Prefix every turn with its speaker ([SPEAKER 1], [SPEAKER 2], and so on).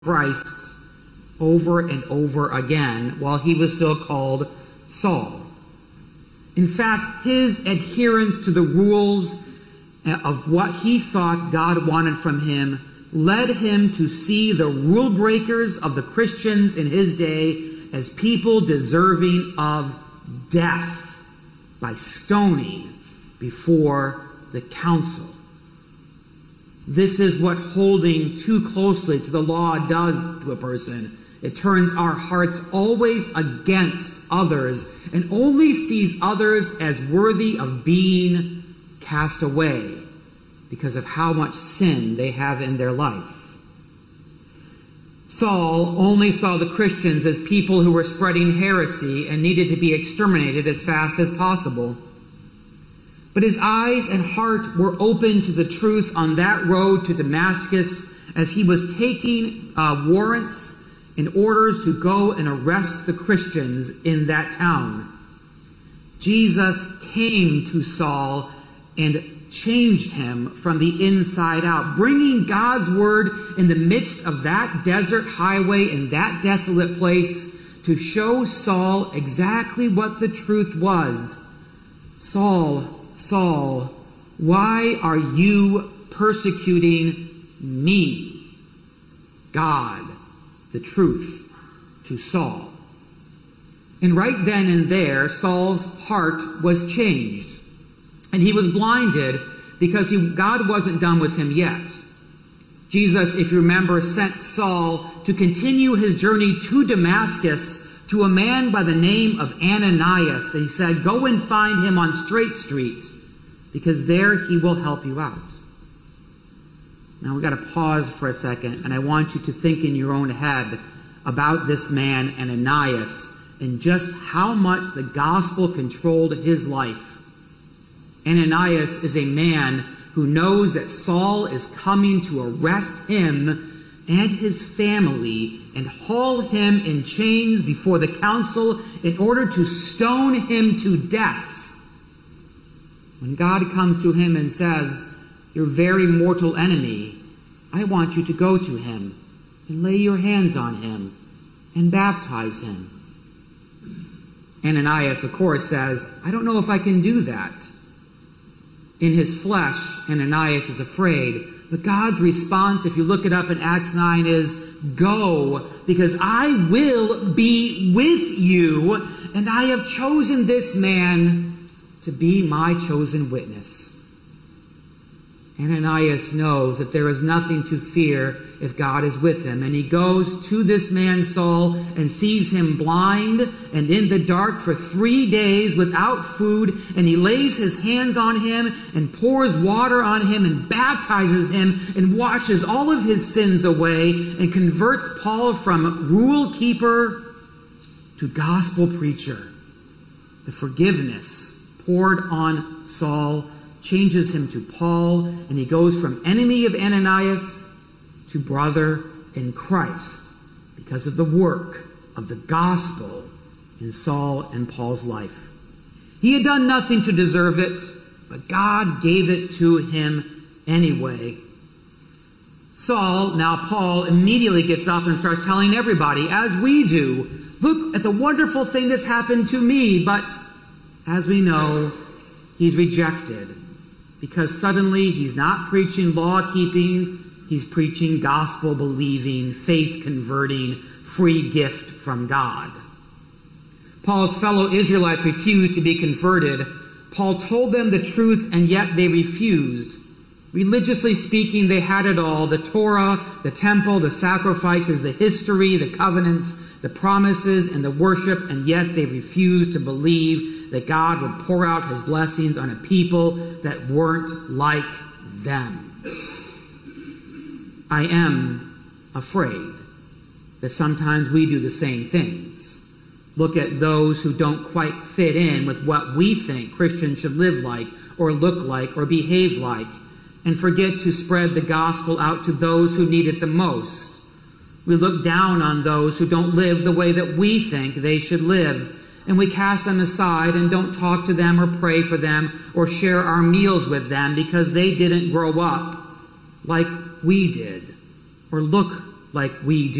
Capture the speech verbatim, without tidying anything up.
[SPEAKER 1] Christ over and over again while he was still called Saul. In fact, his adherence to the rules of what he thought God wanted from him led him to see the rule breakers of the Christians in his day as people deserving of death by stoning before the council. This is what holding too closely to the law does to a person. It turns our hearts always against others and only sees others as worthy of being cast away because of how much sin they have in their life. Saul only saw the Christians as people who were spreading heresy and needed to be exterminated as fast as possible. But his eyes and heart were open to the truth on that road to Damascus as he was taking uh, warrants and orders to go and arrest the Christians in that town. Jesus came to Saul and changed him from the inside out, bringing God's word in the midst of that desert highway in that desolate place to show Saul exactly what the truth was. Saul, Saul, why are you persecuting me? God, the truth to Saul. And right then and there, Saul's heart was changed. And he was blinded because he, God wasn't done with him yet. Jesus, if you remember, sent Saul to continue his journey to Damascus to a man by the name of Ananias. And he said, go and find him on Straight Street, because there he will help you out. Now we've got to pause for a second, and I want you to think in your own head about this man, Ananias, and just how much the gospel controlled his life. Ananias is a man who knows that Saul is coming to arrest him and his family and haul him in chains before the council in order to stone him to death. When God comes to him and says, your very mortal enemy, I want you to go to him and lay your hands on him and baptize him. Ananias, of course, says, I don't know if I can do that. In his flesh, Ananias is afraid. But God's response, if you look it up in Acts nine, is, go, because I will be with you, and I have chosen this man to be my chosen witness. Ananias knows that there is nothing to fear if God is with him. And he goes to this man Saul and sees him blind and in the dark for three days without food. And he lays his hands on him and pours water on him and baptizes him and washes all of his sins away and converts Paul from rule keeper to gospel preacher. The forgiveness poured on Saul changes him to Paul, and he goes from enemy of Ananias to brother in Christ because of the work of the gospel in Saul and Paul's life. He had done nothing to deserve it, but God gave it to him anyway. Saul, now Paul, immediately gets up and starts telling everybody, as we do, look at the wonderful thing that's happened to me. But as we know, he's rejected. Because suddenly he's not preaching law-keeping, he's preaching gospel-believing, faith-converting, free gift from God. Paul's fellow Israelites refused to be converted. Paul told them the truth, and yet they refused. Religiously speaking, they had it all: the Torah, the temple, the sacrifices, the history, the covenants, the promises, and the worship, and yet they refused to believe that God would pour out his blessings on a people that weren't like them. I am afraid that sometimes we do the same things. Look at those who don't quite fit in with what we think Christians should live like, or look like, or behave like, and forget to spread the gospel out to those who need it the most. We look down on those who don't live the way that we think they should live, and we cast them aside and don't talk to them or pray for them or share our meals with them because they didn't grow up like we did or look like we do.